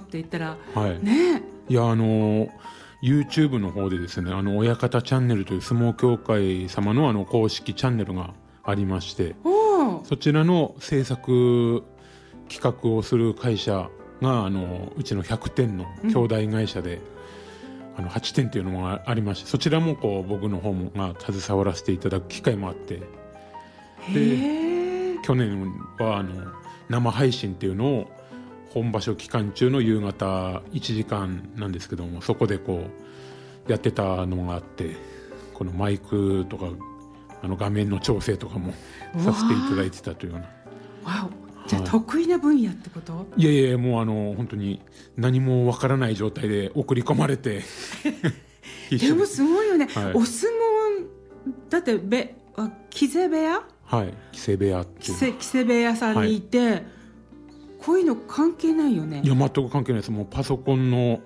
言ったら、 はい、 ね。 いやYouTube の方でですね、親方チャンネルという相撲協会様の公式チャンネルがありまして、そちらの制作企画をする会社がうちの100点の兄弟会社で、8点というのがありまして、そちらもこう僕の方も携わらせていただく機会もあって、で去年は生配信っていうのを本場所期間中の夕方1時間なんですけども、そこでこうやってたのがあって、このマイクとか画面の調整とかもさせていただいてたというような。 わお、じゃあ得意な分野ってこと？ いやいや、もう本当に何もわからない状態で送り込まれてでもすごいよね、 はい、 お相撲だって木瀬部屋、 はい、木瀬部屋っていう木瀬部屋さんにいて、はい、こういうの関係ないよね。 いや全く関係ないです。もうパソコンの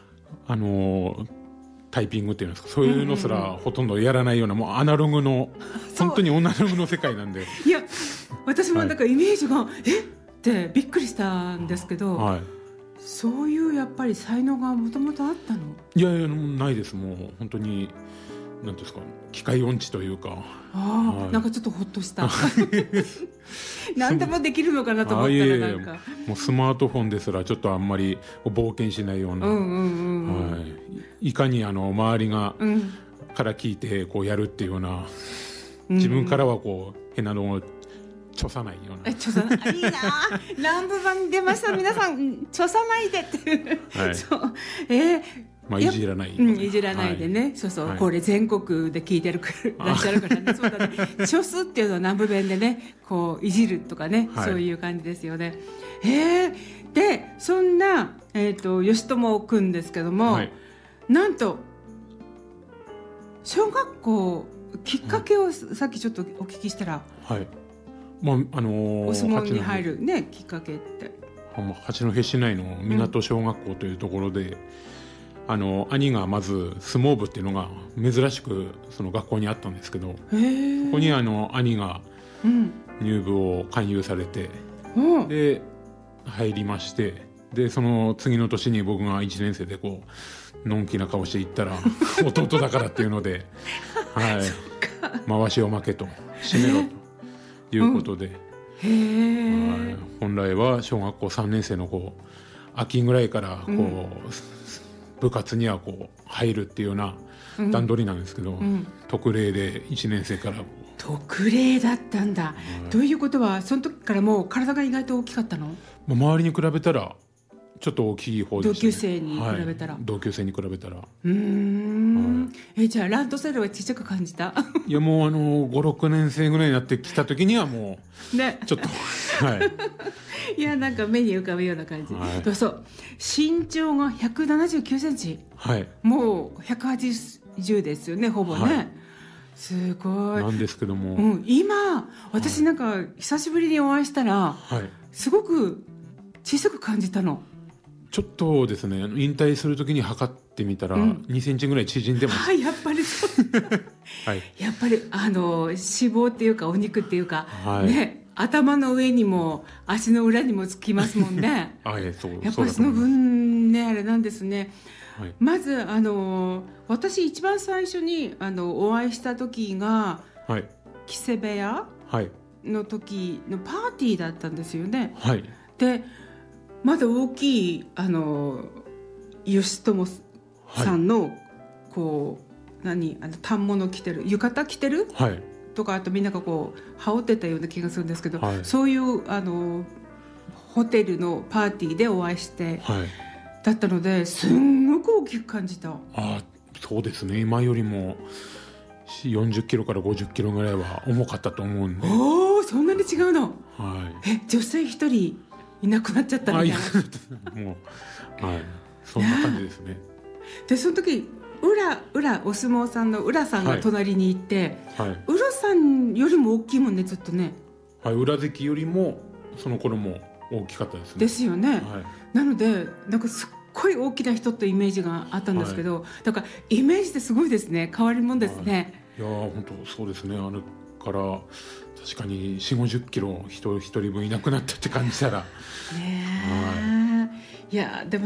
タイピングっていうんですか、そういうのすらほとんどやらないような、もうアナログの本当にアナログの世界なんでいや私もだからイメージが、えってびっくりしたんですけど、はい、そういうやっぱり才能がもともとあったの？ いやいやないです。もう本当になんですか、機械音痴というか、 はい、なんかちょっとほっとした何でもできるのかなと思ったら、なんかもうスマートフォンですらちょっとあんまり冒険しないような、いかに周りが、から聞いてこうやるっていうような、自分からはこう変なのをちさないような。 ちさないいいな南部版出ました皆さん、ちさないでってはい、 そうまあ、いじらない、 いじらないでね、はい、そうそう、はい、これ全国で聞いてるらっしゃるからねそうだね、ちょすっていうのは南部弁でね、こういじるとかね、はい、そういう感じですよね。でそんな、義友くんですけども、はい、なんと小学校きっかけをさっきちょっとお聞きしたら、 はい、まあお相撲に入る、ね、きっかけって八戸市内の港小学校というところで、兄がまず相撲部っていうのが珍しくその学校にあったんですけど、そこに兄が入部を勧誘されて、で入りまして、でその次の年に僕が1年生でこうのんきな顔していったら弟だからっていうので、はい、回しを負けと締めろということで、本来は小学校3年生のこう秋ぐらいからこう、部活にはこう入るっていうような段取りなんですけど、特例で1年生から特例だったんだ、ということはその時からもう体が意外と大きかったの？ 周りに比べたらちょっと大きい方ですね。 同級生に比べたら、 同級生に比べたらじゃあランドセルはちっちゃく感じた？ いやもう5、6年生ぐらいになってきた時にはもう、ね、ちょっといやなんか目に浮かぶような感じ、そう身長が179センチ、もう180ですよね、ほぼね、すごいなんですけども、 今私なんか久しぶりにお会いしたら、すごく小さく感じたの。 ちょっとですね、引退する時に測ってみたら、2センチぐらい縮んでます。 やっぱりそうやっぱり脂肪っていうかお肉っていうか、ね、頭の上にも足の裏にもつきますもんねやっぱりその分ね、あれなんですね。まず私一番最初にお会いした時が、木瀬部屋の時のパーティーだったんですよね。でまだ大きい義友さんの、こう反物着てる浴衣着てる、とか、あとみんながこう羽織ってたような気がするんですけど、そういうホテルのパーティーでお会いして、だったのですんごく大きく感じた。 そうですね、今よりも40キロから50キロぐらいは重かったと思うんで。 そんなに違うの？女性一人いなくなっちゃったみたいなもう、そんな感じですね。 でその時お相撲さんの浦さんが隣にいて、浦さんよりも大きいもんね、ずっとね。 浦関よりもその頃も大きかったですね。 ですよね、なのでなんかすっごい大きな人ってイメージがあったんですけど、だからイメージってすごいですね、変わりもんですね。 いや本当そうですね。から確かに4、50キロ一人分いなくなったって感じたら、 いやでも